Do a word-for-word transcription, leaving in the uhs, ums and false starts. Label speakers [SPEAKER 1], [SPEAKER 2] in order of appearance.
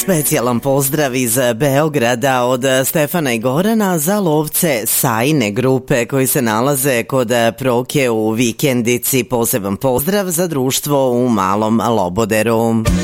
[SPEAKER 1] Specijalan pozdrav iz Beograda od Stefana i Gorana za lovce Sajne grupe koji se nalaze kod Proke u Vikendici. Poseban pozdrav za društvo u Malom Loboderu.